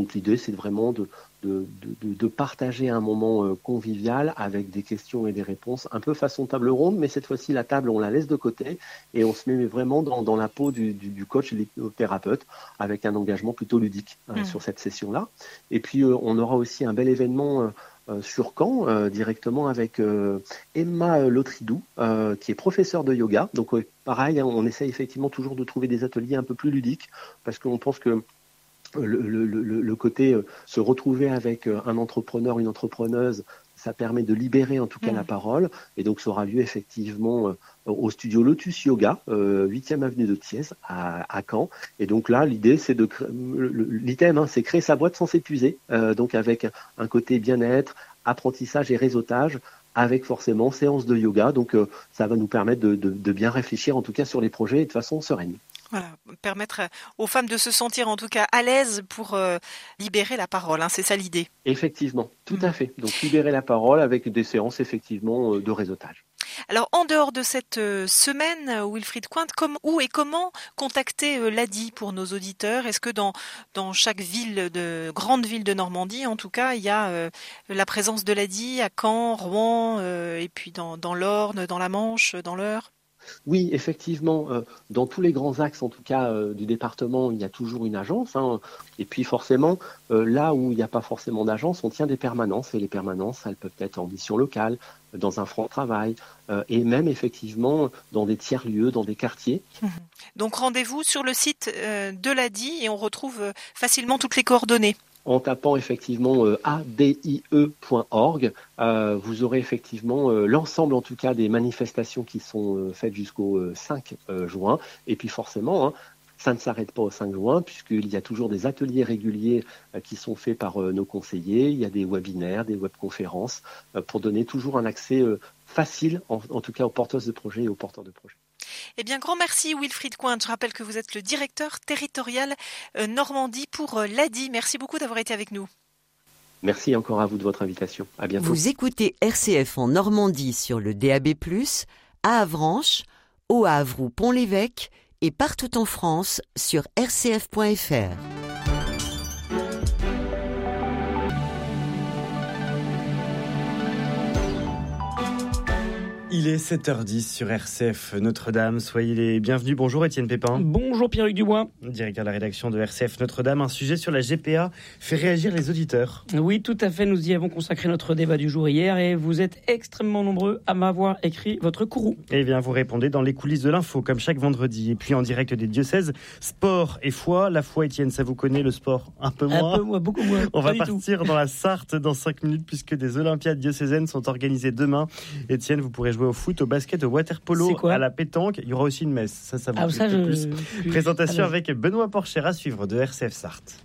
donc l'idée, c'est vraiment de partager un moment convivial avec des questions et des réponses, un peu façon table ronde, mais cette fois-ci, la table, on la laisse de côté et on se met vraiment dans la peau du coach et du thérapeute avec un engagement plutôt ludique sur cette session-là. Et puis, on aura aussi un bel événement sur Caen, directement avec Emma Lotridou, qui est professeure de yoga. Donc, pareil, on essaie effectivement toujours de trouver des ateliers un peu plus ludiques parce qu'on pense que le côté se retrouver avec un entrepreneur, une entrepreneuse, ça permet de libérer en tout cas la parole. Et donc, ça aura lieu effectivement au studio Lotus Yoga, 8e avenue de Thiès, à Caen. Et donc là, l'idée, c'est l'item, c'est créer sa boîte sans s'épuiser. Donc, avec un côté bien-être, apprentissage et réseautage, avec forcément séance de yoga. Donc, ça va nous permettre de bien réfléchir, en tout cas, sur les projets de façon sereine. Voilà, permettre aux femmes de se sentir en tout cas à l'aise pour libérer la parole, c'est ça l'idée. Effectivement, tout à fait. Donc libérer la parole avec des séances effectivement de réseautage. Alors en dehors de cette semaine, Wilfried Cointe, où et comment contacter l'ADI pour nos auditeurs ? Est-ce que dans chaque grande ville de Normandie, en tout cas, il y a la présence de l'ADI à Caen, Rouen, et puis dans l'Orne, dans la Manche, dans l'Eure ? Oui, effectivement, dans tous les grands axes, en tout cas du département, il y a toujours une agence. Et puis forcément, là où il n'y a pas forcément d'agence, on tient des permanences. Et les permanences, elles peuvent être en mission locale, dans un front de travail, et même effectivement dans des tiers-lieux, dans des quartiers. Donc rendez-vous sur le site de l'ADI et on retrouve facilement toutes les coordonnées. En tapant effectivement adie.org, vous aurez effectivement l'ensemble en tout cas des manifestations qui sont faites jusqu'au 5 juin. Et puis forcément, ça ne s'arrête pas au 5 juin puisqu'il y a toujours des ateliers réguliers qui sont faits par nos conseillers. Il y a des webinaires, des webconférences pour donner toujours un accès facile, en tout cas aux porteuses de projets et aux porteurs de projets. Eh bien, grand merci Wilfried Cointe. Je rappelle que vous êtes le directeur territorial Normandie pour l'ADI. Merci beaucoup d'avoir été avec nous. Merci encore à vous de votre invitation. À bientôt. Vous écoutez RCF en Normandie sur le DAB+, à Avranches, au Havre ou Pont-l'Évêque et partout en France sur rcf.fr. Il est 7h10 sur RCF Notre-Dame. Soyez les bienvenus. Bonjour Étienne Pépin. Bonjour Pierre-Hugues Dubois. Directeur de la rédaction de RCF Notre-Dame. Un sujet sur la GPA fait réagir les auditeurs. Oui, tout à fait. Nous y avons consacré notre débat du jour hier et vous êtes extrêmement nombreux à m'avoir écrit votre courroux. Eh bien, vous répondez dans les coulisses de l'info, comme chaque vendredi. Et puis en direct des diocèses, sport et foi. La foi, Étienne, ça vous connaît, le sport un peu moins. Un peu moins, beaucoup moins. On va partir dans la Sarthe dans 5 minutes puisque des Olympiades diocésaines sont organisées demain. Étienne, vous pourrez jouer au foot, au basket, au water-polo, à la pétanque. Il y aura aussi une messe. Ça vous plaît plus. Présentation avec Benoît Porcher à suivre de RCF Sarthe.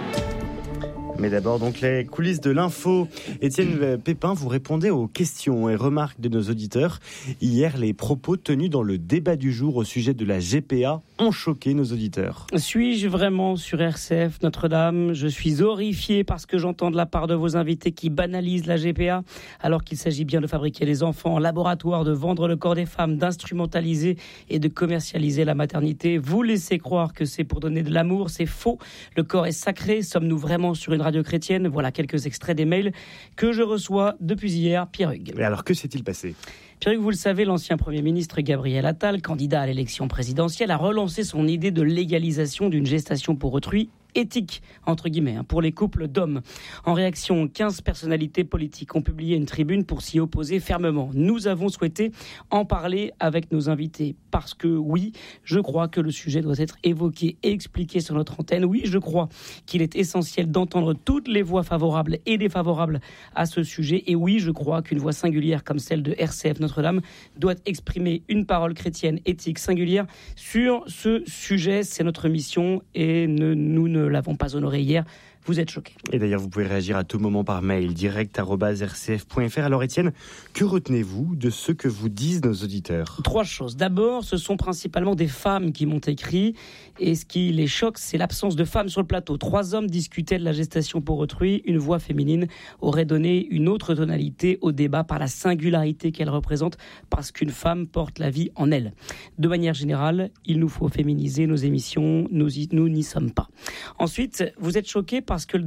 Mais d'abord, donc, les coulisses de l'info. Étienne Pépin, vous répondez aux questions et remarques de nos auditeurs. Hier, les propos tenus dans le débat du jour au sujet de la GPA ont choqué nos auditeurs. Suis-je vraiment sur RCF Notre-Dame ? Je suis horrifié par ce que j'entends de la part de vos invités qui banalisent la GPA, alors qu'il s'agit bien de fabriquer des enfants en laboratoire, de vendre le corps des femmes, d'instrumentaliser et de commercialiser la maternité. Vous laissez croire que c'est pour donner de l'amour, c'est faux. Le corps est sacré. Sommes-nous vraiment sur une radio chrétienne ? Voilà quelques extraits des mails que je reçois depuis hier, Pierre-Hugues. Mais alors, que s'est-il passé ? Pierre-Hugues, vous le savez, l'ancien Premier ministre Gabriel Attal, candidat à l'élection présidentielle, a relancé son idée de légalisation d'une gestation pour autrui éthique, entre guillemets, pour les couples d'hommes. En réaction, 15 personnalités politiques ont publié une tribune pour s'y opposer fermement. Nous avons souhaité en parler avec nos invités parce que oui, je crois que le sujet doit être évoqué et expliqué sur notre antenne. Oui, je crois qu'il est essentiel d'entendre toutes les voix favorables et défavorables à ce sujet. Et oui, je crois qu'une voix singulière comme celle de RCF Notre-Dame doit exprimer une parole chrétienne, éthique, singulière sur ce sujet. C'est notre mission et nous ne l'avons pas honoré hier. Vous êtes choqués. Et d'ailleurs, vous pouvez réagir à tout moment par mail direct@rcf.fr. Alors Étienne, que retenez-vous de ce que vous disent nos auditeurs ? 3 choses. D'abord, ce sont principalement des femmes qui m'ont écrit. Et ce qui les choque, c'est l'absence de femmes sur le plateau. 3 hommes discutaient de la gestation pour autrui. Une voix féminine aurait donné une autre tonalité au débat par la singularité qu'elle représente, parce qu'une femme porte la vie en elle. De manière générale, il nous faut féminiser nos émissions. Nous n'y sommes pas. Ensuite, vous êtes choqués parce que